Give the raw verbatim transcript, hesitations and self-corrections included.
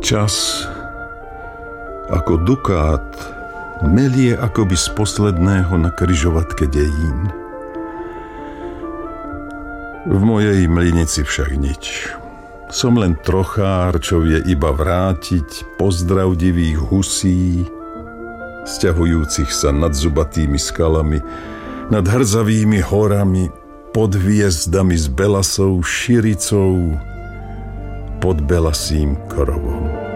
Čas ako dukát melie akoby z posledného na kryžovatke dejín. V mojej mlynici však nič. Som len trochár, čo vie iba vrátiť pozdrav divých husí, sťahujúcich sa nad zubatými skalami, nad hrzavými horami, pod hviezdami s belasou širicou, pod belasým krovom.